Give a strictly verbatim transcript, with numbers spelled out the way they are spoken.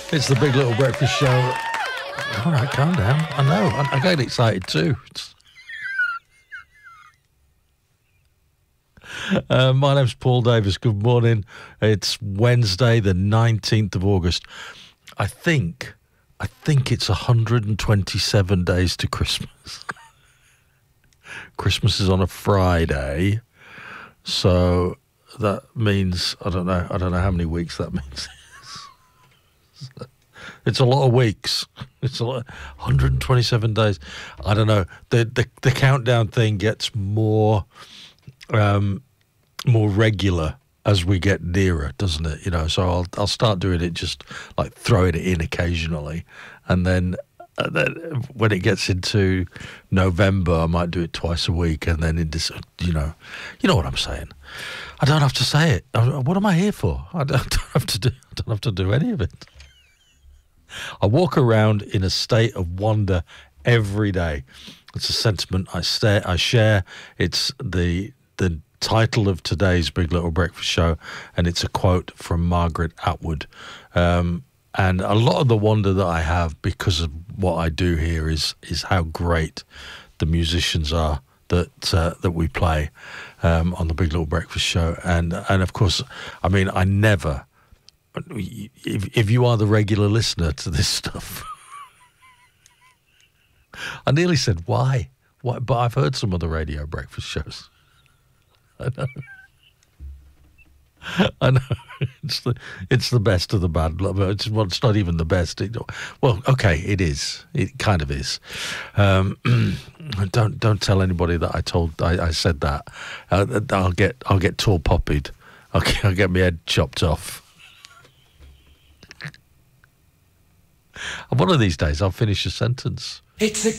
It's the Big Little Breakfast Show. All right, calm down. I know. I, I get excited too. It's... Uh, my name's Paul Davis. Good morning. It's Wednesday, the nineteenth of August. I think, I think it's one hundred twenty-seven days to Christmas. Christmas is on a Friday, so that means I don't know. I don't know how many weeks that means. It's a lot of weeks. It's a lot, one hundred twenty-seven days. I don't know. The the, the countdown thing gets more um, more regular as we get nearer, doesn't it? You know, so I'll I'll start doing it, just like throwing it in occasionally, and then. And then when it gets into November, I might do it twice a week, and then in this, you know, you know what I'm saying. I don't have to say it. What am I here for? I don't have to do. I don't have to do any of it. I walk around in a state of wonder every day. It's a sentiment I stare, I share. It's the the title of today's Big Little Breakfast Show, and it's a quote from Margaret Atwood. Um, And a lot of the wonder that I have because of what I do here is is how great the musicians are that uh, that we play um, on the Big Little Breakfast Show. And and of course, I mean, I never, if, if you are the regular listener to this stuff, I nearly said, why? Why? But I've heard some of the radio breakfast shows. I know. I know it's the it's the best of the bad. It's, well, it's not even the best. It, well, okay, it is. It kind of is. Um, don't don't tell anybody that I told I, I said that. Uh, I'll get I'll get tall poppied. I'll get, I'll get my head chopped off. And one of these days, I'll finish a sentence. It's a